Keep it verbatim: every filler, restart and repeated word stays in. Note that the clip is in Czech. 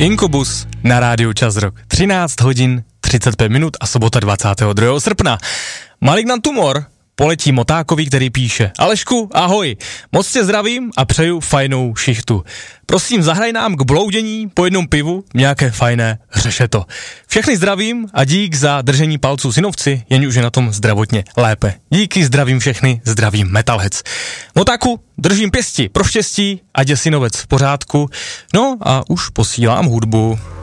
Inkubus na rádiu Čas Rock. třináct hodin třicet pět minut a sobota dvacátého druhého srpna. Malignant Tumor poletí Motákovi, který píše: Alešku, ahoj, moc tě zdravím a přeju fajnou šichtu. Prosím, zahraj nám k bloudění po jednom pivu nějaké fajné řešeto. Všechny zdravím a dík za držení palců synovci, jen už je na tom zdravotně lépe. Díky, zdravím všechny, zdravím Metalheads. Motáku, držím pěsti pro štěstí, ať je synovec v pořádku. No a už posílám hudbu.